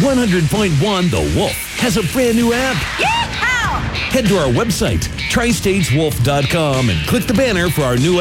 100.1 The Wolf has a brand new app. Yeehaw! Head to our website, tristateswolf.com, and click the banner for our new